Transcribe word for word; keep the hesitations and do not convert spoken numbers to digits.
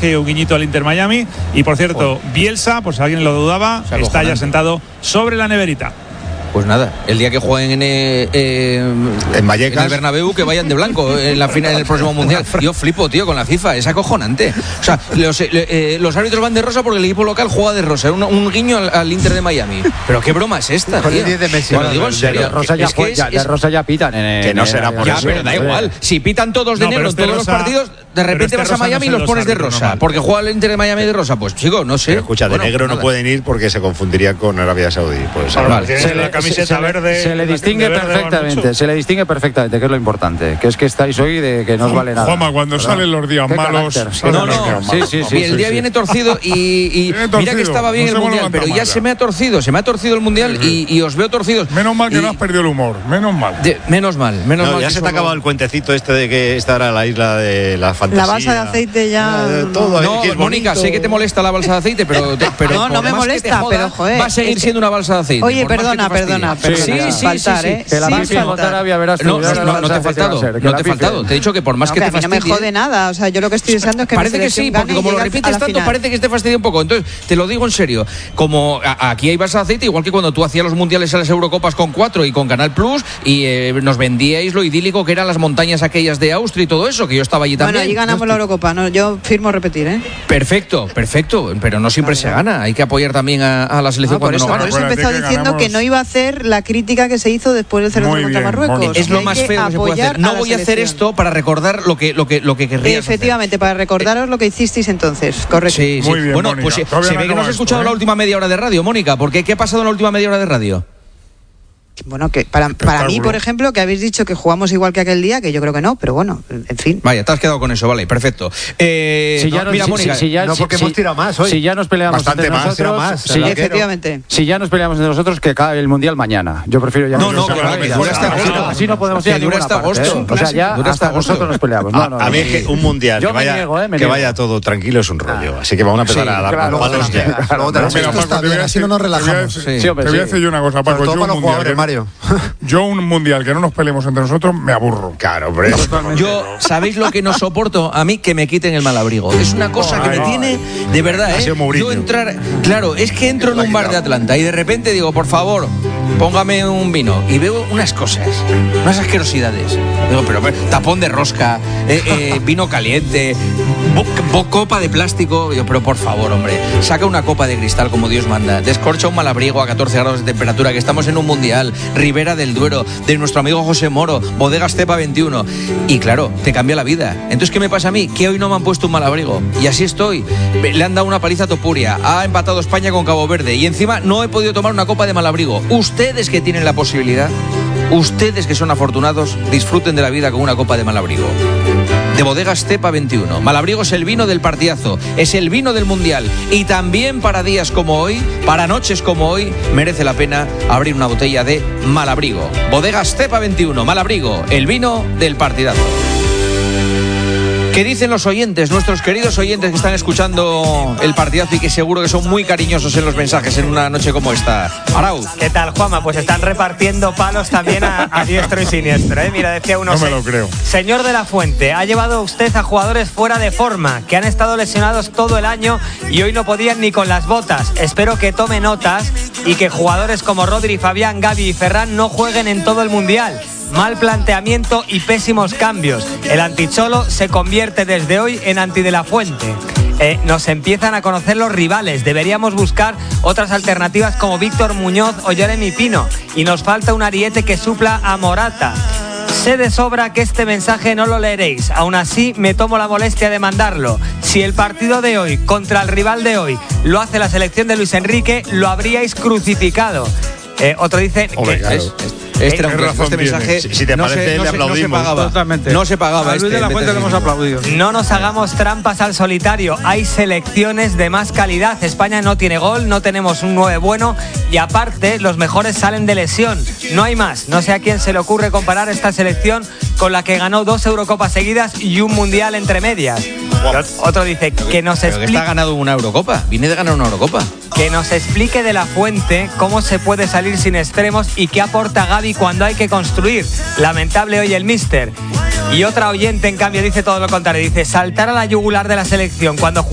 fichaje, un guiñito al Inter Miami. Y por cierto, Bielsa, por si alguien lo dudaba, está ya sentado sobre la neverita. Pues nada, el día que jueguen en, eh, eh, en Vallecas, en el Bernabéu, que vayan de blanco en la final, en el próximo mundial. Yo flipo, tío, con la FIFA, es acojonante. O sea, los, eh, los árbitros van de rosa porque el equipo local juega de rosa. Un, un guiño al, al Inter de Miami. Pero qué broma es esta, con tío. el diez de Messi. Bueno, digo en serio. De rosa ya, es que es, ya, de rosa ya pitan. En el, que no será por ya, eso. pero da igual. Si pitan todos de no, negro en este todos rosa, los partidos, de repente este vas a Miami no y los pones de rosa. normal. Porque juega el Inter de Miami de rosa. Pues chico, no sé. Pero escucha, de bueno, negro nada. No pueden ir porque se confundiría con Arabia Saudí. Pues, Vale. vale. Se le, la camiseta se, verde. Se le distingue perfectamente, se le distingue perfectamente, que es lo importante, que es que estáis hoy de que no os vale nada. Juanma, cuando ¿verdad? Salen los días malos. No, no, sí, sí, sí, y el sí, día sí. viene torcido y, y torcido, mira que estaba bien no el mundial, pero ya, ya se me ha torcido, se me ha torcido el mundial y, y os veo torcidos. Menos mal que y, no has perdido el humor, menos mal. De, menos mal, menos no, mal. Ya se te ha acabado el cuentecito este de que esta era la isla de la fantasía. La balsa de aceite ya. Eh, todo, no, que es Mónica, bonito. sé que te molesta la balsa de aceite, pero, te, pero no, no me molesta, joda, pero joder. Va a seguir siendo una balsa de aceite. Oye, perdona, perdona, perdona. Sí, sí, sí, faltar, sí, ¿eh? Que la Sí, FIFA faltar. Arabia, verás tú, No, verás no, la no, no te balsa ha que va a faltado, ser, que no la te ha FIFA. faltado. Te he dicho que por más No, que que te a mí no me fastidie. jode nada, o sea, yo lo que estoy deseando es que Parece mi que sí, selección porque gane y como lo llegue a repites la tanto, final. parece que te fastidia un poco. Entonces, te lo digo en serio. Como a, aquí hay balsa de aceite, igual que cuando tú hacías los mundiales a las Eurocopas con cuatro y con Canal Plus, y eh, nos vendíais lo idílico que eran las montañas aquellas de Austria y todo eso, que yo estaba allí también. Bueno, allí ganamos la Eurocopa, no, yo firmo repetir, ¿eh? Perfecto, perfecto, pero no siempre vale, se vale. gana. Hay que apoyar también a, a la selección No, por cuando eso, no por gana. eso he Acuérdate empezado que diciendo ganamos- que no iba a hacer la crítica que se hizo después del cero Muy contra bien, Marruecos. Mónica. Es lo Hay más que feo que se puede hacer. apoyar No a la voy a hacer selección. esto para recordar lo que lo que lo que querrías hacer. Efectivamente, para recordaros lo que hicisteis entonces, correcto. Sí, sí. Muy bien, bueno, Mónica. pues eh, Todavía se no ve que no has acaba escuchado esto, la ¿eh? última media hora de radio, Mónica, porque ¿qué ha pasado en la última media hora de radio? Bueno, que para, para mí, por ejemplo, que habéis dicho que jugamos igual que aquel día, que yo creo que no, pero bueno, en fin. Vaya, te has quedado con eso, vale, perfecto. Eh, Si ya no, no- mira, si- Mónica, si- si ya- No, porque si- hemos tirado más hoy. Si ya nos peleamos Bastante entre más, nosotros, era más, si, era ya, Efectivamente. si ya nos peleamos entre nosotros, que acabe el mundial mañana. Yo prefiero ya No, no, se que acabe va, ya. dura hasta Así agosto. no- Así no podemos Que ir a dura ninguna hasta parte, agosto, ¿eh? es un O sea, ya clásico, dura hasta hasta nosotros agosto. nos peleamos. A, No, no, a mí no. es que un mundial Yo que me vaya, niego, eh, me que niego. vaya todo tranquilo es un rollo. Así que vamos a empezar Sí, a dar claro, palos luego ya. Luego te Mira, esto Paco, está te voy bien, a así decir- no nos te voy a relajamos. decir- Sí, hombre, Te voy a sí. decir yo una cosa, Sobre Paco. todo Yo para un, los mundial jugadores, que, Mario. yo un mundial que no nos peleemos entre nosotros me aburro. Claro, hombre. Yo, ¿sabéis lo que no soporto? A mí que me quiten el malabrigo. Es una cosa que me Ay. tiene, de verdad, Ha ¿eh? sido Mourinho. Yo entrar, claro, es que entro en un bar de Atlanta y de repente digo, por favor, póngame un vino. Y veo unas cosas, unas asquerosidades. Digo, pero, pero, tapón de rosca, eh, eh, vino caliente, bo- bo- copa de plástico. Digo, pero por favor, hombre, saca una copa de cristal como Dios manda. Descorcha un malabrigo a catorce grados de temperatura, que estamos en un mundial. Ribera del Duero, de nuestro amigo José Moro, Bodega Estepa veintiuno. Y claro, te cambia la vida. Entonces, ¿qué me pasa a mí? Que hoy no me han puesto un malabrigo. Y así estoy. Le han dado una paliza a Topuria. Ha empatado España con Cabo Verde. Y encima no he podido tomar una copa de malabrigo. Ustedes que tienen la posibilidad, ustedes que son afortunados, disfruten de la vida con una copa de malabrigo. De Bodega Estepa veintiuno. Malabrigo es el vino del partidazo, es el vino del mundial. Y también para días como hoy, para noches como hoy, merece la pena abrir una botella de Malabrigo. Bodega Estepa veintiuno, Malabrigo, el vino del partidazo. ¿Qué dicen los oyentes, nuestros queridos oyentes que están escuchando el partidazo y que seguro que son muy cariñosos en los mensajes en una noche como esta? Arauz. ¿Qué tal, Juanma? Pues están repartiendo palos también a, a diestro y siniestro, ¿eh? Mira, decía uno... No me se- lo creo. Señor de la Fuente, ha llevado usted a jugadores fuera de forma, que han estado lesionados todo el año y hoy no podían ni con las botas. Espero que tome notas y que jugadores como Rodri, Fabián, Gavi y Ferran no jueguen en todo el Mundial. Mal planteamiento y pésimos cambios. El anticholo se convierte desde hoy en anti de la Fuente. Eh, nos empiezan a conocer los rivales. Deberíamos buscar otras alternativas como Víctor Muñoz o Jeremy Pino. Y nos falta un ariete que supla a Morata. Sé de sobra que este mensaje no lo leeréis. Aún así, me tomo la molestia de mandarlo. Si el partido de hoy contra el rival de hoy lo hace la selección de Luis Enrique, lo habríais crucificado. Eh, otro dice Hombre, que claro. ¿Ves? Este era un ¿Qué clásico, razón este tiene? mensaje. Si- si te no parece, se, no le se- no se aplaudimos. pagaba. Totalmente. No se pagaba. A Luis este de la Fuente le hemos meterse- aplaudido. no nos hagamos trampas al solitario. Hay selecciones de más calidad. España no tiene gol, no tenemos un nueve bueno y aparte los mejores salen de lesión. No hay más. No sé a quién se le ocurre comparar esta selección con la que ganó dos Eurocopas seguidas y un Mundial entre medias. Otro dice que nos Pero que explique, está ganado una Eurocopa. Viene de ganar una Eurocopa. que nos explique de la Fuente cómo se puede salir sin extremos y qué aporta Gavi cuando hay que construir. Lamentable hoy el míster. Y otra oyente, en cambio, dice todo lo contrario. Dice, saltar a la yugular de la selección cuando